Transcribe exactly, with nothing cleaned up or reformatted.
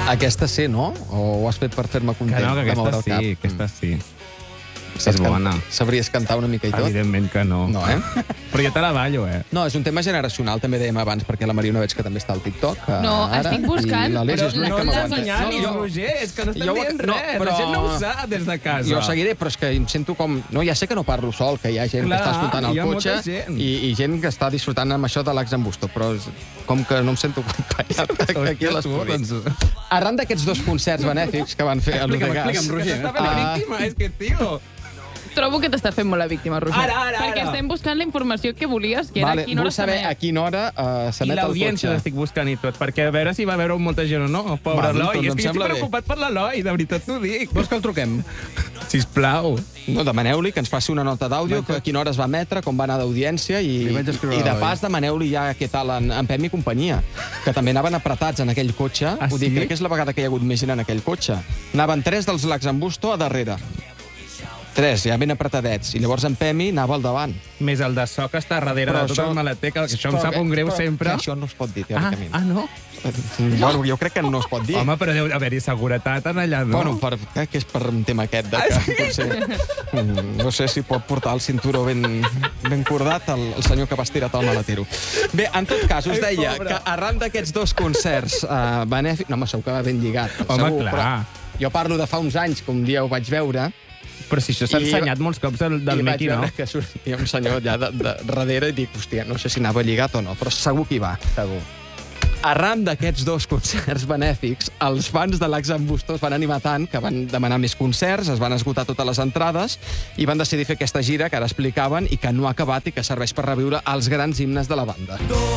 Aquesta sí, no? O ho has fet per fer-me content? Que no, que de moure aquesta el sí, cap? aquesta sí. Saps És can- bona. Sabries cantar una mica i tot? Evidentment que no. No, eh? Però jo te la ballo, eh? No, és un tema generacional, també dèiem abans, perquè la Mariona veig que també està al TikTok. eh, No, ara, estic buscant, i l'Aleix però és l'únic no que ens m'aguanta. ensenyant, jo- Roger, és que no estem jo- dient no, res. però- La gent no ho sap des de casa. Jo seguiré, però és que em sento com... No, ja sé que no parlo sol, que hi ha gent Clar, que està escoltant hi el ha cotxe molta gent. i, i gent que està disfrutant amb això de l'Axambusto, però és, com que no em sento acompanyat aquí a l'estudi. Doncs... Arran d'aquests dos concerts benèfics que van fer a Explica'm, l'Udegas... explica'm, Roger. Està fent la Ah, víctima, és que, tio... Trobo que t'estàs fent molt la víctima, Roger. Ara, ara, Perquè ara. estem buscant la informació que volies, que era Vale, a quina vull hora saber s'emet. a quina hora uh, I s'emet el l'audiència cotxe. l'estic buscant i tot, perquè a veure si va veure molta gent o no. Pobre Val, Eloi, doncs és em que estic sembla bé. preocupat per l'Eloi, de veritat t'ho dic. Vols que el truquem? Sisplau. No, demaneu-li que ens faci una nota d'àudio, que a quina hora es va emetre, com va anar d'audiència, i, Li vaig escriure i de a l'Eloi. pas demaneu-li ja què tal en, en Pemi i companyia, que també anaven apretats en aquell cotxe. Ah, Vull dir, sí? crec que és la vegada que hi ha hagut més gent en aquell cotxe. Anaven tres dels L'Axambusto a darrere. Tres, ja ben apretadets. I llavors en Pemi anava al davant. Més el de so que està darrere Però de tota això- la maleteca, que això em Però sap que- un greu però sempre. que Això no es pot dir, Ah, teòricament. ah, no? Bueno, jo crec que no es pot dir. Home, però deu haver-hi seguretat en allà, no? Bueno, per, eh, que és per un tema aquest, de que Ah, sí? potser... mm, No sé si pot portar el cinturó ben, ben cordat el, el senyor que va estirat al maletero. Bé, en tot cas, us Ai, deia pobre. que arran d'aquests dos concerts uh, benèfics... No, home, segur que va ben lligat. Home, segur, clar. Però jo parlo de fa uns anys, que un dia ho vaig veure, Però si això s'ha I- ensenyat molts cops del, del i vaig Mickey, no? veure que sortia un senyor allà de, de darrere i dic, hòstia, no sé si anava lligat o no, però segur que hi va. Segur. Arran d'aquests dos concerts benèfics, els fans de l'Axambusto es van animar tant que van demanar més concerts, es van esgotar totes les entrades i van decidir fer aquesta gira que ara explicaven i que no ha acabat i que serveix per reviure els grans himnes de la banda.